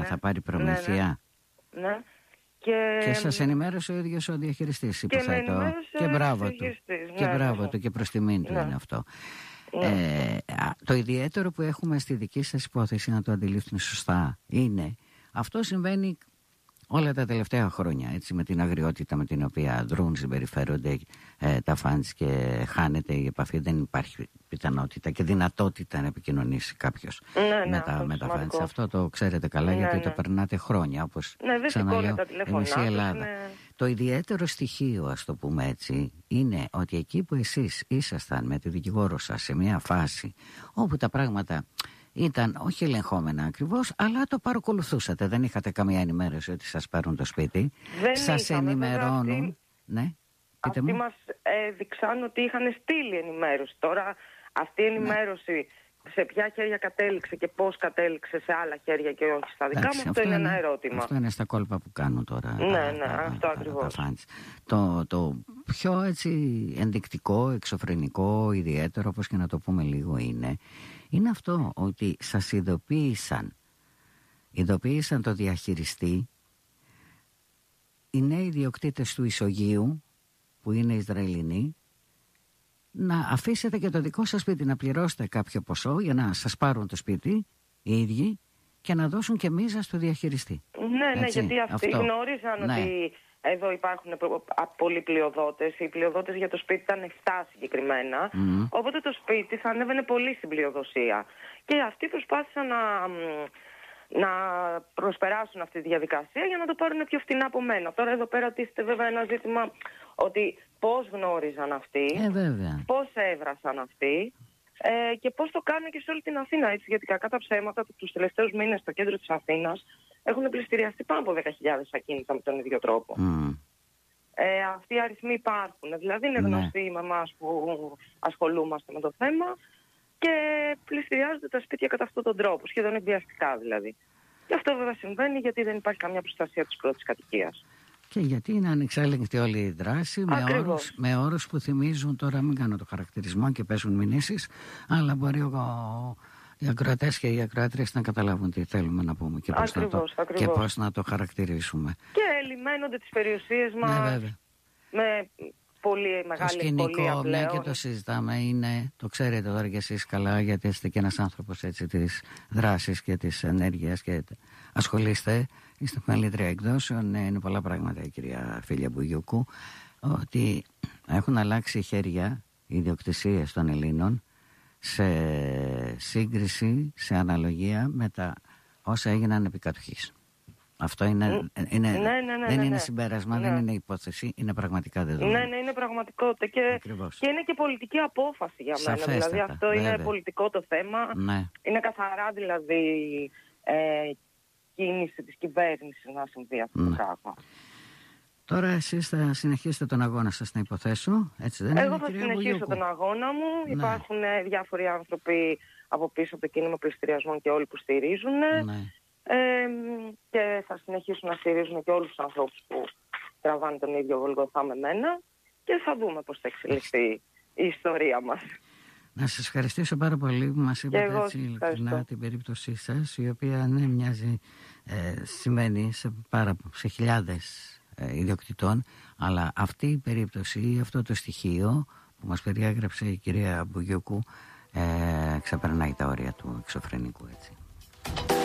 θα πάρει προμήθεια. Ναι. Και σας ενημέρωσε ο ίδιος ο διαχειριστής, υποθέτω. Και μπράβο του. Και μπράβο του και προς τιμήν του είναι αυτό. Το ιδιαίτερο που έχουμε στη δική σας υπόθεση, να το αντιλήφθουν σωστά, είναι αυτό συμβαίνει όλα τα τελευταία χρόνια, έτσι, με την αγριότητα με την οποία δρούν, συμπεριφέρονται τα φαντς και χάνεται η επαφή. Δεν υπάρχει πιθανότητα και δυνατότητα να επικοινωνήσει κάποιος με τα φαντς. Αυτό το ξέρετε καλά, γιατί το περνάτε χρόνια, όπως ξαναλέω, η μισή Ελλάδα. Το ιδιαίτερο στοιχείο, ας το πούμε έτσι, είναι ότι εκεί που εσείς ήσασταν με τη δικηγόρο σας σε μια φάση όπου τα πράγματα ήταν όχι ελεγχόμενα ακριβώς, αλλά το παρακολουθούσατε. Δεν είχατε καμία ενημέρωση ότι σας πάρουν το σπίτι. Σας ενημερώνουν. Ναι, αυτοί μας έδειξαν ότι είχαν στείλει ενημέρωση. Τώρα αυτή η ενημέρωση σε ποια χέρια κατέληξε και πώς κατέληξε σε άλλα χέρια και όχι στα δικά μου, αυτό είναι ένα ερώτημα. Αυτό είναι στα κόλπα που κάνουν τώρα. Αυτό ακριβώς. Το πιο έτσι ενδεικτικό, εξωφρενικό, ιδιαίτερο, όπως και να το πούμε λίγο, είναι αυτό ότι σας ειδοποίησαν το διαχειριστή, οι νέοι ιδιοκτήτες του ισογείου, που είναι Ισραηλινοί, να αφήσετε και το δικό σας σπίτι, να πληρώσετε κάποιο ποσό για να σας πάρουν το σπίτι οι ίδιοι και να δώσουν και μίζα στο διαχειριστή. Ναι, γιατί αυτοί γνώριζαν ότι εδώ υπάρχουν πολλοί πλειοδότες. Οι πλειοδότες για το σπίτι ήταν 7 συγκεκριμένα. Οπότε το σπίτι θα ανέβαινε πολύ στην πλειοδοσία. Και αυτοί προσπάθησαν να προσπεράσουν αυτή τη διαδικασία για να το πάρουν πιο φτηνά από μένα. Τώρα εδώ πέρα τίθεται βέβαια ένα ζήτημα ότι πώς γνώριζαν αυτοί, πώς έβρασαν αυτοί και πώς το κάνουν και σε όλη την Αθήνα. Έτσι, γιατί κακά τα ψέματα τους τελευταίους μήνες στο κέντρο της Αθήνας έχουν πληστηριαστεί πάνω από 10.000 ακίνητα με τον ίδιο τρόπο. Αυτοί οι αριθμοί υπάρχουν. Δηλαδή είναι γνωστοί με εμάς που ασχολούμαστε με το θέμα και πληστηριάζονται τα σπίτια κατά αυτόν τον τρόπο, σχεδόν εκβιαστικά δηλαδή. Και αυτό βέβαια συμβαίνει γιατί δεν υπάρχει καμιά προστασία της πρώτης κατοικίας. Και γιατί είναι ανεξέλεγκτη όλη η δράση, με όρους που θυμίζουν, τώρα μην κάνω το χαρακτηρισμό και πέσουν μηνύσεις, αλλά μπορεί οι ακροατές και οι ακροάτριες να καταλάβουν τι θέλουμε να πούμε και πώς να το χαρακτηρίσουμε. Και ελιμένονται τις περιουσίες μας με πολύ μεγάλη ευκολία πλέον. Μια και το συζητάμε, το ξέρετε τώρα κι εσείς καλά, γιατί είστε και ένας άνθρωπος έτσι της δράσης και της ενέργειας και ασχολείστε, είστε μελήτρια εκδόσεων. Είναι πολλά πράγματα, η κυρία Φίλια Μπουγιουκού, ότι έχουν αλλάξει χέρια οι ιδιοκτησίες των Ελλήνων σε σύγκριση, σε αναλογία με τα όσα έγιναν επί κατοχής. Αυτό δεν είναι συμπέρασμα, δεν είναι υπόθεση, είναι πραγματικά δεδομένο. Ναι, είναι πραγματικότητα και είναι και πολιτική απόφαση για μένα. Δηλαδή αυτό είναι πολιτικό το θέμα. Είναι καθαρά δηλαδή κίνηση της κυβέρνησης να συμβεί αυτό το πράγμα. Τώρα εσείς θα συνεχίσετε τον αγώνα σας, να υποθέσω, έτσι δεν είναι? Εγώ θα συνεχίσω τον αγώνα μου. Υπάρχουν διάφοροι άνθρωποι από πίσω από το κίνημα πληστηριασμών και όλοι που στηρίζουν. Και θα συνεχίσουν να στηρίζουν και όλους τους ανθρώπους που τραβάνε τον ίδιο Γολγοθά με μένα και θα δούμε πώς θα εξελιχθεί η ιστορία μας. Να σας ευχαριστήσω πάρα πολύ που μας είπατε έτσι ειλικρινά την περίπτωσή σας, η οποία μοιάζει, σημαίνει σε χιλιάδες ιδιοκτητών, αλλά αυτή η περίπτωση, αυτό το στοιχείο που μας περιέγραψε η κυρία Μπουγιουκού, ξεπερνάει τα όρια του εξωφρενικού, έτσι.